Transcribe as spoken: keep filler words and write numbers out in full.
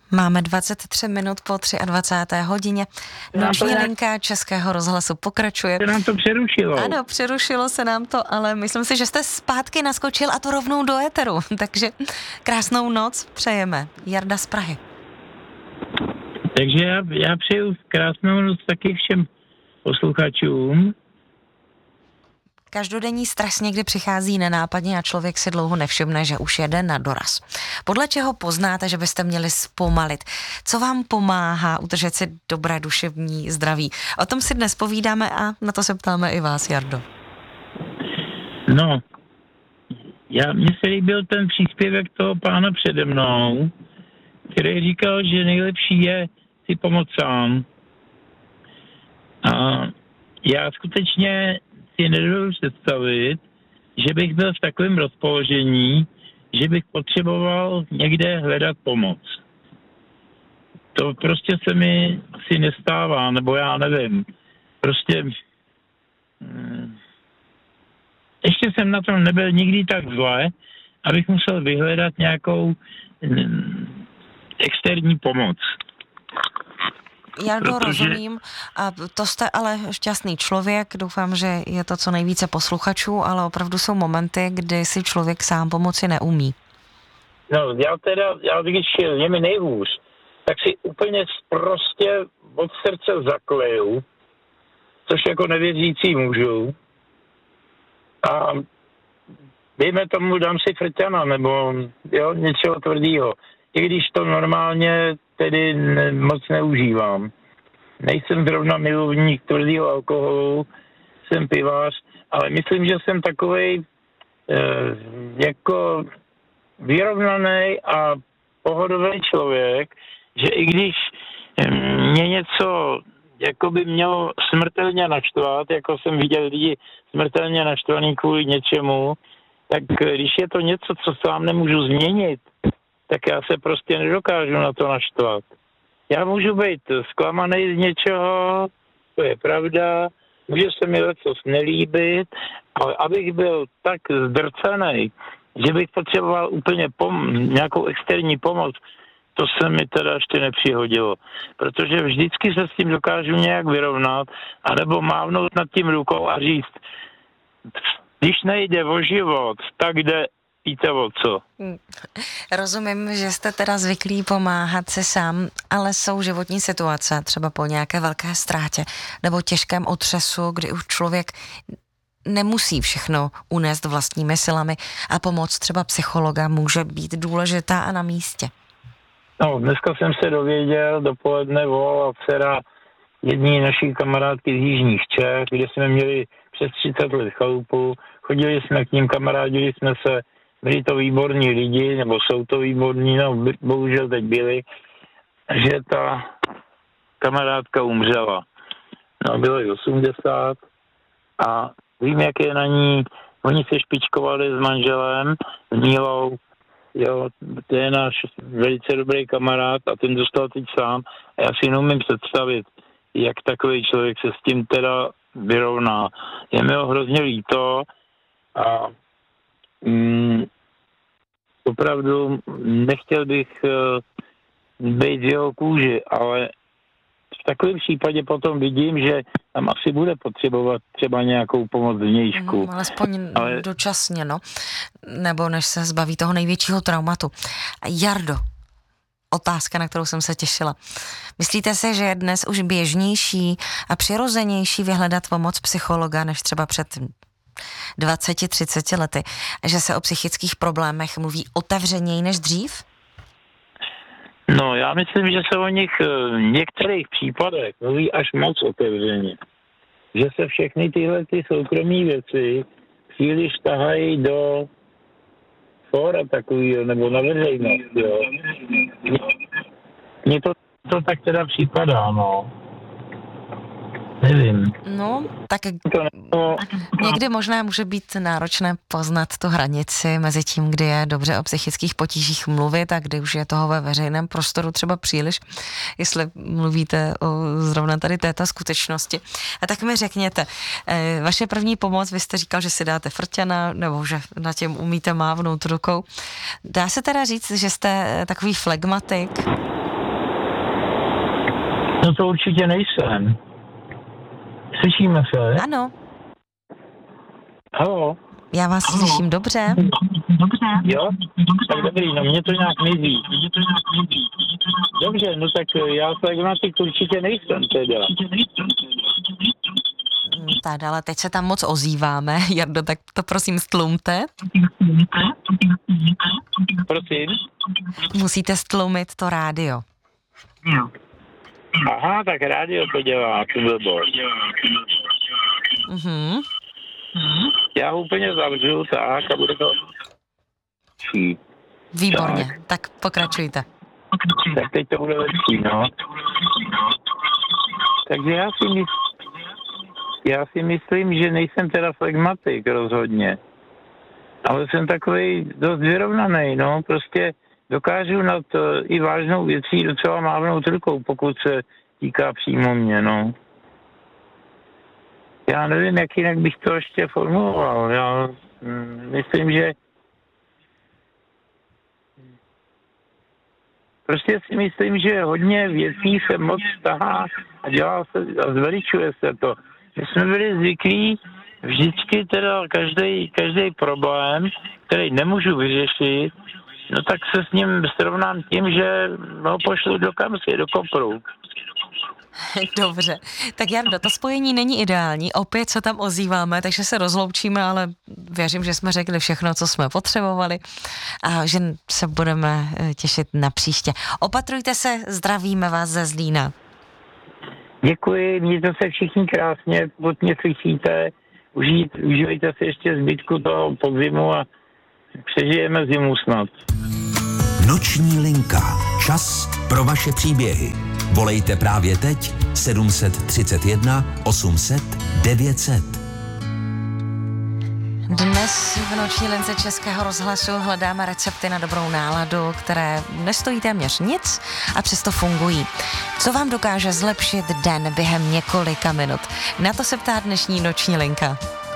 Máme dvacet tři minut po dvacáté třetí hodině. Noční linka Českého rozhlasu pokračuje. Se nám to přerušilo. Ano, přerušilo se nám to, ale myslím si, že jste zpátky naskočil a to rovnou do éteru. Takže krásnou noc přejeme. Jarda z Prahy. Takže já, já přeju krásnou noc taky všem posluchačům. Každodenní stres někdy přichází nenápadně a člověk si dlouho nevšimne, že už jede na doraz. Podle čeho poznáte, že byste měli zpomalit? Co vám pomáhá udržet si dobré duševní zdraví? O tom si dnes povídáme a na to se ptáme i vás, Jardo. No, já, mně se líbil ten příspěvek toho pána přede mnou, který říkal, že nejlepší je si pomoct sám. A já skutečně si nedovedu představit, že bych byl v takovém rozpoložení, že bych potřeboval někde hledat pomoc. To prostě se mi asi nestává, nebo já nevím. Prostě hm, ještě jsem na tom nebyl nikdy tak zle, abych musel vyhledat nějakou hm, externí pomoc. Já to Protože... rozumím a to jste ale šťastný člověk, doufám, že je to co nejvíce posluchačů, ale opravdu jsou momenty, kdy si člověk sám pomoci neumí. No, já teda, já když je mi nejhůř, tak si úplně prostě od srdce zakleju, což jako nevěřící můžu. A dejme tomu, dám si frťana, nebo jo, něčeho tvrdýho. I když to normálně tedy ne, moc neužívám. Nejsem zrovna milovník tvrdého alkoholu, jsem pivář, ale myslím, že jsem takovej eh, jako vyrovnaný a pohodový člověk, že i když eh, mě něco jako by mělo smrtelně naštvat, jako jsem viděl lidi smrtelně naštvaný kvůli něčemu, tak když je to něco, co sám nemůžu změnit, tak já se prostě nedokážu na to naštvat. Já můžu být zklamaný z něčeho, to je pravda, může se mi lecos nelíbit, ale abych byl tak zdrcený, že bych potřeboval úplně pom- nějakou externí pomoc, to se mi teda ještě nepřihodilo. Protože vždycky se s tím dokážu nějak vyrovnat, anebo mávnout nad tím rukou a říct, když nejde o život, tak jde víte o co. Rozumím, že jste teda zvyklí pomáhat si sám, ale jsou životní situace, třeba po nějaké velké ztrátě nebo těžkém otřesu, kdy už člověk nemusí všechno unést vlastními silami a pomoc třeba psychologa může být důležitá a na místě. No, dneska jsem se dověděl, dopoledne volala dcera jední naší kamarádky z jižních Čech, kde jsme měli přes třicet let chalupu, chodili jsme k ním, kamarádili jsme se. Byli to výborní lidi, nebo jsou to výborní, no bohužel teď byli, že ta kamarádka umřela. No, bylo jí osmdesát a vím, jak je na ní, oni se špičkovali s manželem, s Mílou, jo, to je náš velice dobrý kamarád a ten dostal teď sám a já si neumím představit, jak takový člověk se s tím teda vyrovná. Je mi ho hrozně líto a Mm, opravdu nechtěl bych uh, být v jeho kůži, ale v takovém případě potom vidím, že tam asi bude potřebovat třeba nějakou pomoc vnějšku. Mm, alespoň ale... dočasně, no. Nebo než se zbaví toho největšího traumatu. Jardo, otázka, na kterou jsem se těšila. Myslíte si, že je dnes už běžnější a přirozenější vyhledat pomoc psychologa, než třeba před dvacet třicet lety, že se o psychických problémech mluví otevřeněji než dřív? No, já myslím, že se o nich v některých případech mluví až moc otevřeně. Že se všechny tyhle ty soukromé věci příliš tahají do fóra takovýho, nebo na veřejnost, jo. Mně to, to tak teda připadá, no. Nevím. No, tak někdy možná může být náročné poznat tu hranici mezi tím, kdy je dobře o psychických potížích mluvit a kdy už je toho ve veřejném prostoru třeba příliš, jestli mluvíte o zrovna tady této skutečnosti. A tak mi řekněte, vaše první pomoc, vy jste říkal, že si dáte frťana, nebo že na těm umíte mávnout rukou. Dá se teda říct, že jste takový flegmatik? No to určitě nejsem. Slyšíme se? Ano. Halo? Já vás Halo. slyším dobře. Dobře. Jo? Tak dobrý, no mě to nějak mizí. Dobře, no tak já flegmatik určitě nejsem teda. Tak, ale teď se tam moc ozýváme. Jardo, tak to prosím stlumte. Prosím? Musíte stlumit to rádio. Aha, tak rádio to dělá, tu blbost. Mhm. Já ho úplně zavřu, tak, a bude to lepší. Výborně, tak, tak pokračujte. Tak teď to bude lepší, no. Takže já si, mysl... já si myslím, že nejsem teda flegmatik rozhodně. Ale jsem takovej dost vyrovnaný, no. Prostě dokážu nad i vážnou věcí docela mávnout rukou, pokud se týká přímo mě, no. Já nevím, jak jinak bych to ještě formuloval. Já mm, myslím, že prostě si myslím, že hodně věcí se moc tahá a dělá se a zveličuje se to. My jsme byli zvyklí vždycky teda každý každý problém, který nemůžu vyřešit, no tak se s ním srovnám tím, že ho pošlu do kamsy, do kopru. Dobře, tak Jardo, to spojení není ideální, opět se tam ozýváme, takže se rozloučíme, ale věřím, že jsme řekli všechno, co jsme potřebovali a že se budeme těšit na příště. Opatrujte se, zdravíme vás ze Zlína. Děkuji, mějte se všichni krásně, pokud mě slyšíte, užít, užívejte si ještě zbytku toho podzimu a přežijeme zimu snad. Noční linka. Čas pro vaše příběhy. Volejte právě teď sedm tři jedna osm set devět set. Dnes v Noční lince Českého rozhlasu hledáme recepty na dobrou náladu, které nestojí téměř nic a přesto fungují. Co vám dokáže zlepšit den během několika minut? Na to se ptá dnešní Noční linka.